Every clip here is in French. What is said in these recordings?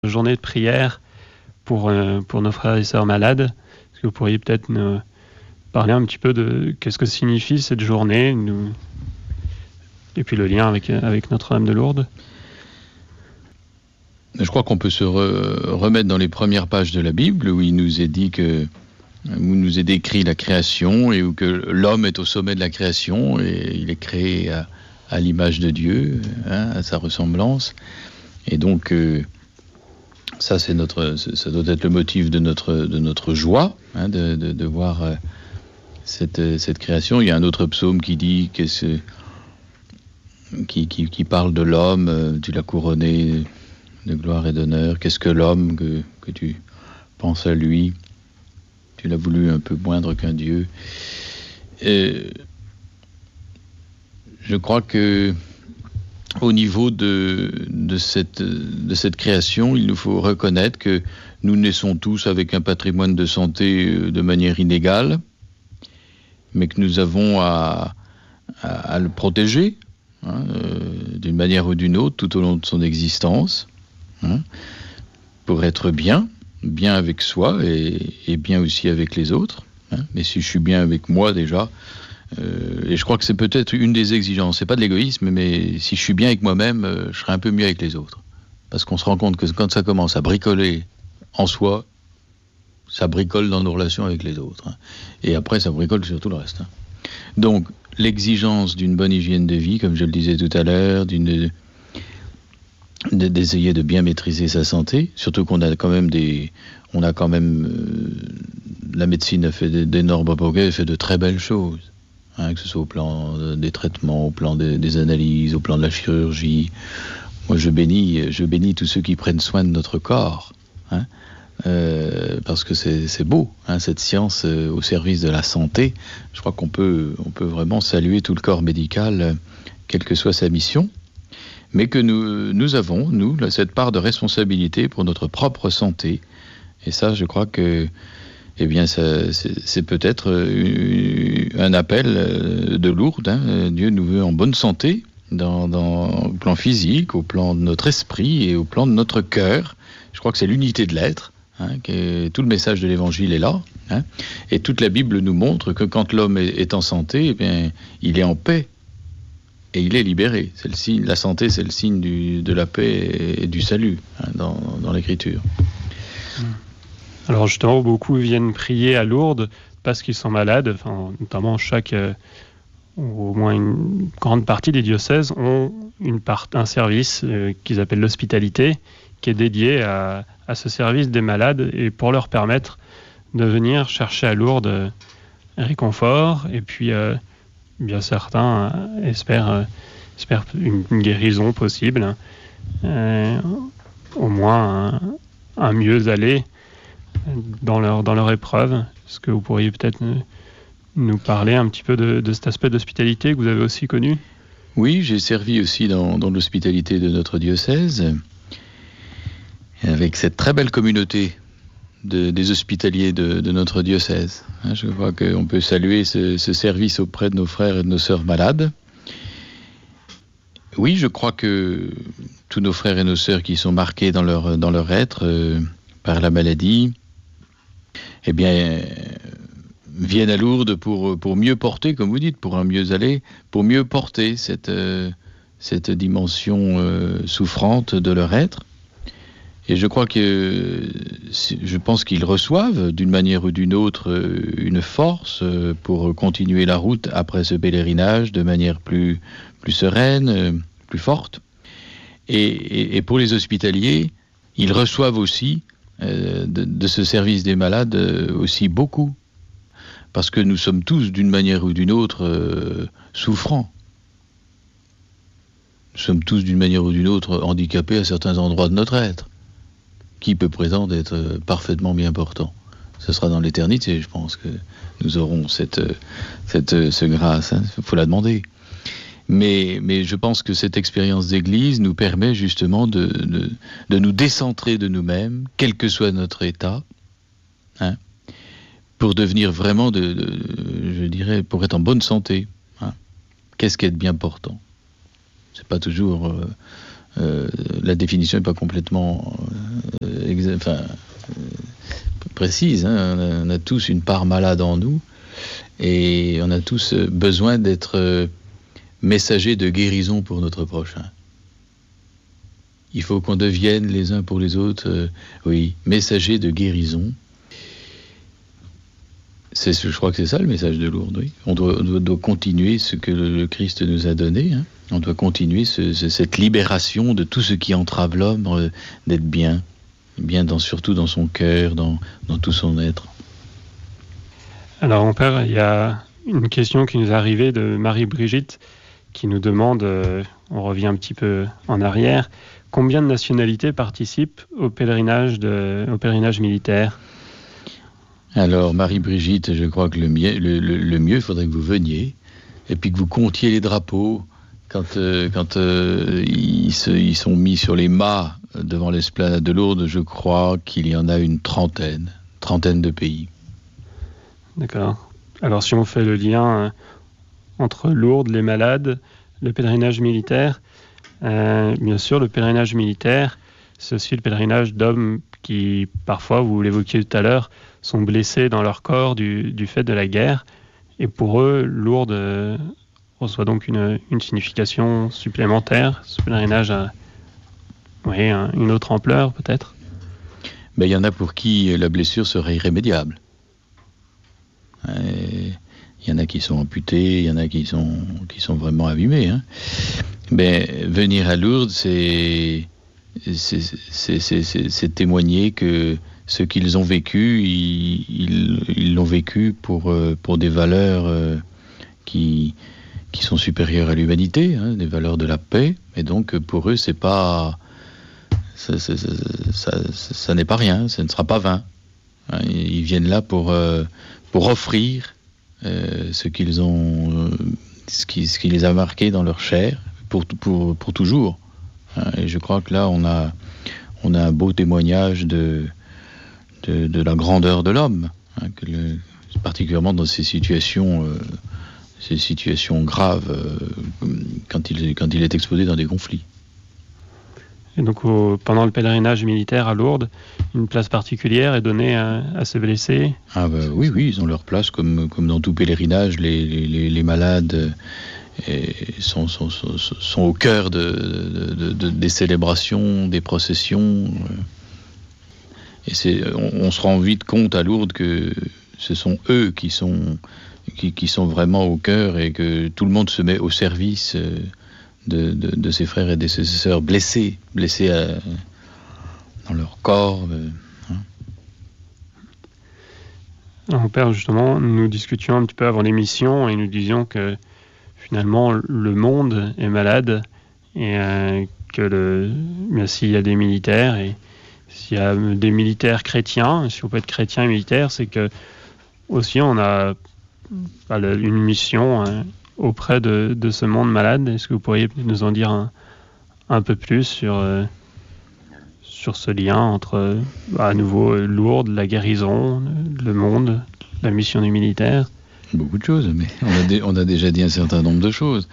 journée de prière pour nos frères et sœurs malades. Est-ce que vous pourriez peut-être nous parler un petit peu de qu'est-ce que signifie cette journée, et puis le lien avec Notre-Dame de Lourdes? Je crois qu'on peut se remettre dans les premières pages de la Bible où il nous est dit où nous est décrit la création et où que l'homme est au sommet de la création et il est créé à l'image de Dieu, à sa ressemblance. Et donc ça doit être le motif de notre joie, de voir cette création. Il y a un autre psaume qui dit qui parle de l'homme, tu l'as couronné de gloire et d'honneur. Qu'est-ce que l'homme que tu penses à lui? Tu l'as voulu un peu moindre qu'un Dieu. Et je crois que au niveau de cette création, il nous faut reconnaître que nous naissons tous avec un patrimoine de santé de manière inégale, mais que nous avons à le protéger d'une manière ou d'une autre tout au long de son existence, pour être bien avec soi et bien aussi avec les autres. Mais si je suis bien avec moi déjà, et je crois que c'est peut-être une des exigences, c'est pas de l'égoïsme, mais si je suis bien avec moi-même, je serai un peu mieux avec les autres. Parce qu'on se rend compte que quand ça commence à bricoler en soi, ça bricole dans nos relations avec les autres. Et après, ça bricole sur tout le reste. Donc, l'exigence d'une bonne hygiène de vie, comme je le disais tout à l'heure, d'essayer de bien maîtriser sa santé, surtout qu'on a quand même la médecine a fait d'énormes progrès, fait de très belles choses, que ce soit au plan des traitements, au plan des analyses, au plan de la chirurgie. Moi, je bénis tous ceux qui prennent soin de notre corps, parce que c'est beau, cette science au service de la santé. Je crois qu'on peut vraiment saluer tout le corps médical, quelle que soit sa mission. Mais que nous avons, cette part de responsabilité pour notre propre santé. Et ça, je crois que, c'est peut-être un appel de Lourdes. Dieu nous veut en bonne santé, au plan physique, au plan de notre esprit et au plan de notre cœur. Je crois que c'est l'unité de l'être. Que tout le message de l'Évangile est là. Et toute la Bible nous montre que quand l'homme est en santé, il est en paix. Et il est libéré. C'est le signe, la santé, c'est le signe de la paix et du salut dans l'Écriture. Alors justement, beaucoup viennent prier à Lourdes parce qu'ils sont malades. Notamment ou au moins une grande partie des diocèses ont un service qu'ils appellent l'hospitalité, qui est dédié à ce service des malades et pour leur permettre de venir chercher à Lourdes réconfort et puis bien certains espèrent une guérison possible, au moins un mieux aller dans leur épreuve. Est-ce que vous pourriez peut-être nous parler un petit peu de cet aspect d'hospitalité que vous avez aussi connu? Oui, j'ai servi aussi dans l'hospitalité de notre diocèse, avec cette très belle communauté des hospitaliers de notre diocèse. Je crois qu'on peut saluer ce service auprès de nos frères et de nos sœurs malades. Oui, je crois que tous nos frères et nos sœurs qui sont marqués dans leur être par la maladie, viennent à Lourdes pour mieux porter, comme vous dites, pour un mieux aller, pour mieux porter cette dimension souffrante de leur être. Et je pense qu'ils reçoivent d'une manière ou d'une autre une force pour continuer la route après ce pèlerinage de manière plus sereine, plus forte. Et pour les hospitaliers, ils reçoivent aussi de ce service des malades aussi beaucoup. Parce que nous sommes tous d'une manière ou d'une autre souffrants. Nous sommes tous d'une manière ou d'une autre handicapés à certains endroits de notre être. Qui peut prétendre être parfaitement bien portant? Ce sera dans l'éternité, je pense que nous aurons cette grâce. Il faut la demander. Mais je pense que cette expérience d'église nous permet justement de nous décentrer de nous-mêmes, quel que soit notre état, pour devenir vraiment, je dirais, pour être en bonne santé. Qu'est-ce qu'être bien portant? C'est pas toujours La définition n'est pas complètement précise. On a tous une part malade en nous et on a tous besoin d'être messagers de guérison pour notre prochain. Il faut qu'on devienne les uns pour les autres, messagers de guérison. Je crois que c'est ça le message de Lourdes, oui. On doit continuer ce que le Christ nous a donné. On doit continuer cette libération de tout ce qui entrave l'homme d'être bien surtout dans son cœur, dans tout son être. Alors mon père, il y a une question qui nous est arrivée de Marie-Brigitte qui nous demande, on revient un petit peu en arrière, combien de nationalités participent au pèlerinage militaire ? Alors, Marie-Brigitte, je crois que le mieux, il faudrait que vous veniez, et puis que vous comptiez les drapeaux quand ils sont mis sur les mâts devant l'esplanade de Lourdes. Je crois qu'il y en a une trentaine de pays. D'accord. Alors, si on fait le lien entre Lourdes, les malades, le pèlerinage militaire, bien sûr, le pèlerinage militaire, c'est aussi le pèlerinage d'hommes qui, parfois, vous l'évoquiez tout à l'heure, sont blessés dans leur corps du fait de la guerre. Et pour eux, Lourdes reçoit donc une signification supplémentaire. Ce pèlerinage a une autre ampleur, peut-être. Il y en a pour qui la blessure serait irrémédiable. Il y en a qui sont amputés, il y en a qui sont vraiment abîmés. Venir à Lourdes, c'est témoigner que ce qu'ils ont vécu, ils l'ont vécu pour des valeurs qui sont supérieures à l'humanité, des valeurs de la paix. Et donc pour eux, c'est pas ça n'est pas rien, ça ne sera pas vain. Ils viennent là pour offrir ce qui les a marqués dans leur chair pour toujours. Et je crois que là, on a un beau témoignage de la grandeur de l'homme, particulièrement dans ces situations graves, quand il est exposé dans des conflits. Et donc, pendant le pèlerinage militaire à Lourdes, une place particulière est donnée à ces blessés ? Oui, ils ont leur place, comme dans tout pèlerinage. Les malades sont au cœur des célébrations, des processions. Et on se rend vite compte à Lourdes que ce sont eux qui sont vraiment au cœur et que tout le monde se met au service de ses frères et de ses sœurs blessés dans leur corps. Alors, Père, justement, nous discutions un petit peu avant l'émission et nous disions que finalement le monde est malade et que s'il y a des militaires et s'il y a des militaires chrétiens, si on peut être chrétien et militaire, c'est que aussi on a une mission auprès de ce monde malade. Est-ce que vous pourriez nous en dire un peu plus sur ce lien entre, à nouveau, Lourdes, la guérison, le monde, la mission du militaire ? Beaucoup de choses, mais on a déjà dit un certain nombre de choses.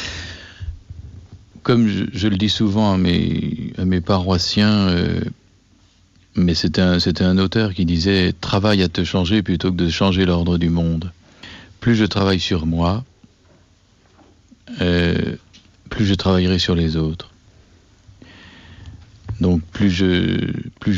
Comme je le dis souvent à mes paroissiens, mais c'était un auteur qui disait « Travaille à te changer plutôt que de changer l'ordre du monde ». Plus je travaille sur moi, plus je travaillerai sur les autres. Donc plus je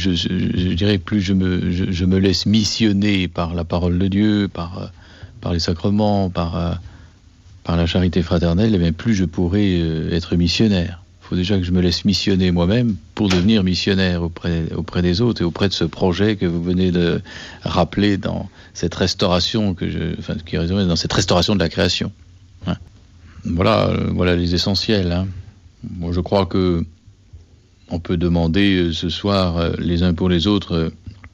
me laisse missionner par la parole de Dieu, par les sacrements, par la charité fraternelle, et bien plus je pourrai être missionnaire. Il faut déjà que je me laisse missionner moi-même pour devenir missionnaire auprès des autres et auprès de ce projet que vous venez de rappeler dans cette restauration dans cette restauration de la création. Voilà les essentiels. Moi, je crois que on peut demander ce soir les uns pour les autres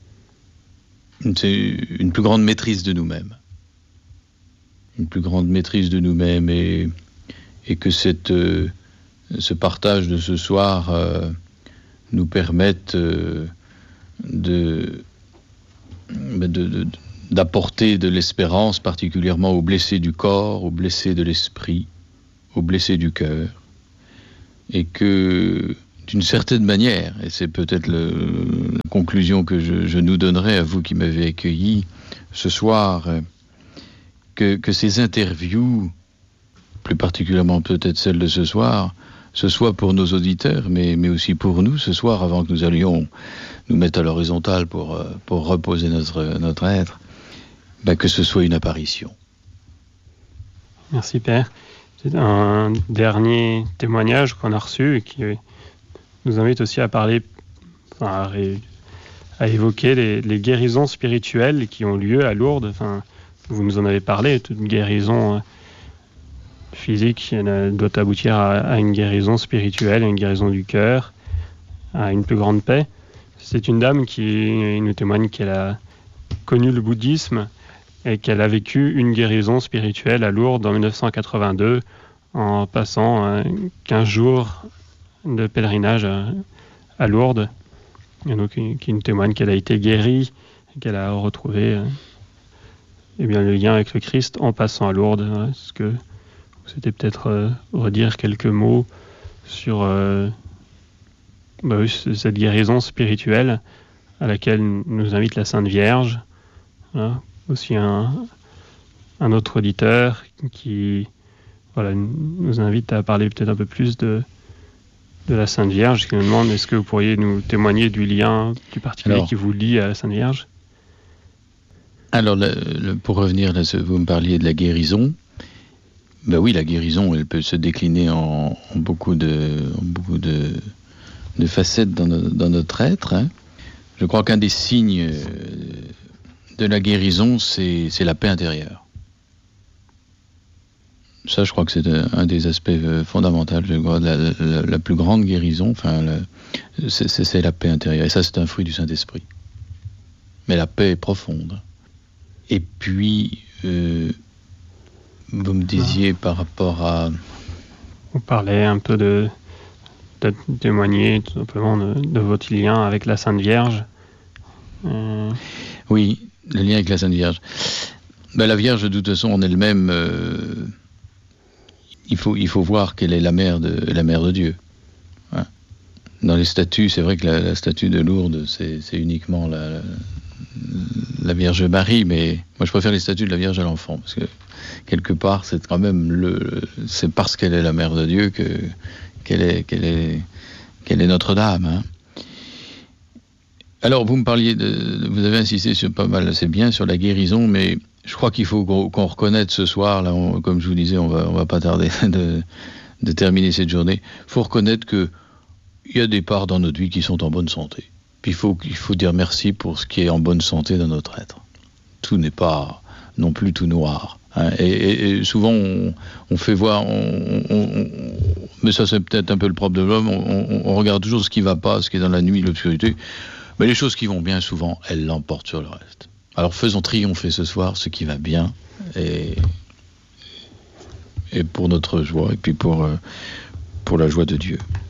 une plus grande maîtrise de nous-mêmes. Une plus grande maîtrise de nous-mêmes et que ce partage de ce soir nous permette d'apporter de l'espérance, particulièrement aux blessés du corps, aux blessés de l'esprit, aux blessés du cœur, et que, d'une certaine manière, et c'est peut-être la conclusion que je nous donnerai à vous qui m'avez accueilli ce soir, que ces interviews, plus particulièrement peut-être celle de ce soir, ce soit pour nos auditeurs, mais aussi pour nous ce soir, avant que nous allions nous mettre à l'horizontale pour reposer notre être, que ce soit une apparition. Merci Père. C'est un dernier témoignage qu'on a reçu et qui nous invite aussi à parler, à évoquer les guérisons spirituelles qui ont lieu à Lourdes. Vous nous en avez parlé, toute guérison physique doit aboutir à une guérison spirituelle, à une guérison du cœur, à une plus grande paix. C'est une dame qui nous témoigne qu'elle a connu le bouddhisme et qu'elle a vécu une guérison spirituelle à Lourdes en 1982 en passant 15 jours de pèlerinage à Lourdes. Et donc, qui nous témoigne qu'elle a été guérie et qu'elle a retrouvé le lien avec le Christ en passant à Lourdes. Est-ce que vous souhaitez peut-être redire quelques mots sur cette guérison spirituelle à laquelle nous invite la Sainte Vierge? Aussi un autre auditeur qui nous invite à parler peut-être un peu plus de la Sainte Vierge, qui nous demande est-ce que vous pourriez nous témoigner du lien du particulier qui vous lie à la Sainte Vierge? Alors, pour revenir, là, vous me parliez de la guérison. Oui, la guérison, elle peut se décliner en beaucoup de facettes dans notre être. Je crois qu'un des signes de la guérison, c'est la paix intérieure. Ça, je crois que c'est un des aspects fondamentaux. Je crois la plus grande guérison, c'est la paix intérieure. Et ça, c'est un fruit du Saint-Esprit. Mais la paix est profonde. Et puis, vous me disiez par rapport à... Vous parlez un peu de témoigner tout simplement de votre lien avec la Sainte Vierge. Oui, le lien avec la Sainte Vierge. La Vierge, de toute façon, en elle-même, il faut voir qu'elle est la mère de Dieu. Dans les statues, c'est vrai que la statue de Lourdes, c'est uniquement la Vierge Marie, mais moi je préfère les statues de la Vierge à l'enfant, parce que quelque part, c'est quand même c'est parce qu'elle est la mère de Dieu qu'elle est Notre-Dame. Alors, vous me parliez vous avez insisté sur pas mal, c'est bien, sur la guérison, mais je crois qu'il faut qu'on reconnaisse ce soir, là, comme je vous disais, on va pas tarder de terminer cette journée. Il faut reconnaître que il y a des parts dans notre vie qui sont en bonne santé. Puis il faut dire merci pour ce qui est en bonne santé dans notre être. Tout n'est pas non plus tout noir. Et souvent, on fait voir, mais ça c'est peut-être un peu le propre de l'homme, on regarde toujours ce qui ne va pas, ce qui est dans la nuit, l'obscurité. Mais les choses qui vont bien, souvent, elles l'emportent sur le reste. Alors faisons triompher ce soir ce qui va bien, et pour notre joie, et puis pour la joie de Dieu.